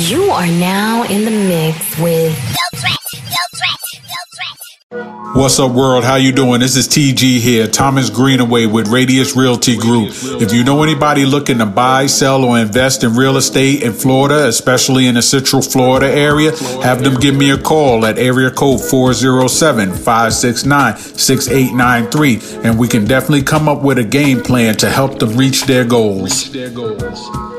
You are now in the mix with What's up, world? How you doing? This is TG here, Thomas Greenaway with Radius Realty Group. If you know anybody looking to buy, sell, or invest in real estate in Florida, especially in the Central Florida area, have them give me a call at area code 407-569-6893, and we can definitely come up with a game plan to help them reach their goals.